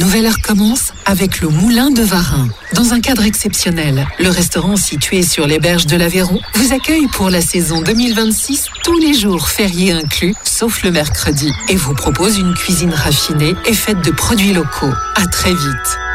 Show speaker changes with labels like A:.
A: nouvelle heure commence avec le Moulin de Varin. Dans un cadre exceptionnel, le restaurant situé sur les berges de l'Aveyron vous accueille pour la saison 2026, tous les jours fériés inclus, sauf le mercredi, et vous propose une cuisine raffinée et faite de produits locaux. À très vite.